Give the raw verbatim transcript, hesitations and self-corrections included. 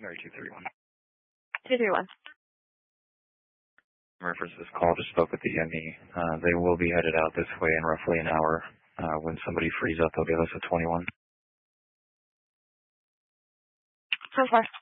Mary two three one. two three one. Reference this call, just spoke with the M E. Uh, they will be headed out this way in roughly an hour. Uh, when somebody frees up, they'll give us a twenty-one. So far.